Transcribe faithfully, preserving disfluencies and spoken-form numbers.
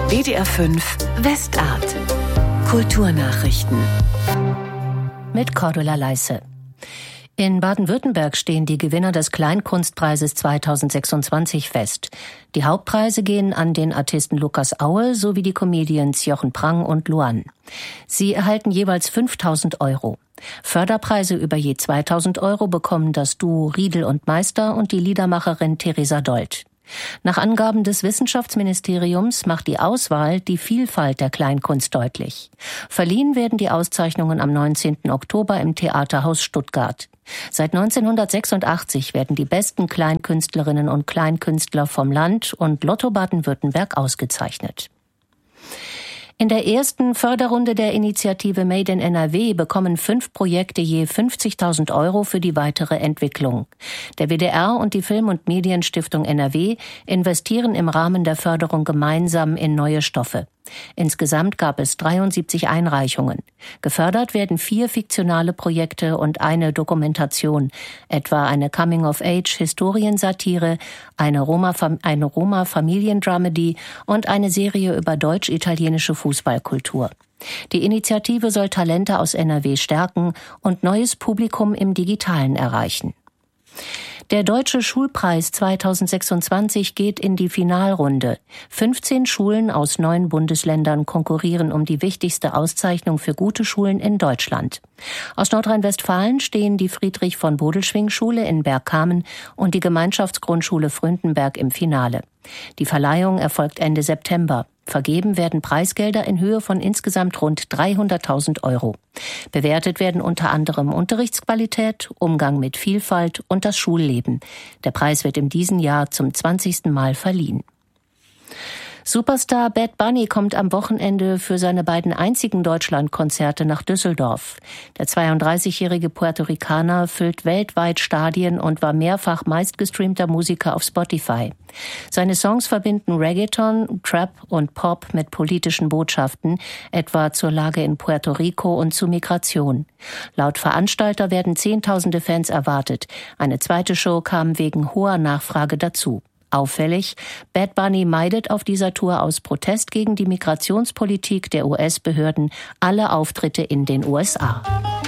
W D R fünf Westart. Kulturnachrichten. Mit Cordula Leisse. In Baden-Württemberg stehen die Gewinner des Kleinkunstpreises zweitausendsechsundzwanzig fest. Die Hauptpreise gehen an den Artisten Lukas Aue sowie die Comedians Jochen Prang und Luan. Sie erhalten jeweils fünftausend Euro. Förderpreise über je zweitausend Euro bekommen das Duo Riedel und Meister und die Liedermacherin Theresa Dold. Nach Angaben des Wissenschaftsministeriums macht die Auswahl die Vielfalt der Kleinkunst deutlich. Verliehen werden die Auszeichnungen am neunzehnten Oktober im Theaterhaus Stuttgart. Seit neunzehnhundertsechsundachtzig werden die besten Kleinkünstlerinnen und Kleinkünstler vom Land und Lotto Baden-Württemberg ausgezeichnet. In der ersten Förderrunde der Initiative Made in N R W bekommen fünf Projekte je fünfzigtausend Euro für die weitere Entwicklung. Der W D R und die Film- und Medienstiftung N R W investieren im Rahmen der Förderung gemeinsam in neue Stoffe. Insgesamt gab es dreiundsiebzig Einreichungen. Gefördert werden vier fiktionale Projekte und eine Dokumentation, etwa eine Coming-of-Age-Historiensatire, eine Roma, eine Roma-Familiendramedy und eine Serie über deutsch-italienische Fußballkultur. Die Initiative soll Talente aus N R W stärken und neues Publikum im Digitalen erreichen. Der Deutsche Schulpreis zweitausendsechsundzwanzig geht in die Finalrunde. fünfzehn Schulen aus neun Bundesländern konkurrieren um die wichtigste Auszeichnung für gute Schulen in Deutschland. Aus Nordrhein-Westfalen stehen die Friedrich-von-Bodelschwingh-Schule in Bergkamen und die Gemeinschaftsgrundschule Fründenberg im Finale. Die Verleihung erfolgt Ende September. Vergeben werden Preisgelder in Höhe von insgesamt rund dreihunderttausend Euro. Bewertet werden unter anderem Unterrichtsqualität, Umgang mit Vielfalt und das Schulleben. Der Preis wird in diesem Jahr zum zwanzigsten Mal verliehen. Superstar Bad Bunny kommt am Wochenende für seine beiden einzigen Deutschlandkonzerte nach Düsseldorf. Der zweiunddreißigjährige Puerto Ricaner füllt weltweit Stadien und war mehrfach meistgestreamter Musiker auf Spotify. Seine Songs verbinden Reggaeton, Trap und Pop mit politischen Botschaften, etwa zur Lage in Puerto Rico und zu Migration. Laut Veranstalter werden Zehntausende Fans erwartet. Eine zweite Show kam wegen hoher Nachfrage dazu. Auffällig, Bad Bunny meidet auf dieser Tour aus Protest gegen die Migrationspolitik der U S-Behörden alle Auftritte in den U S A.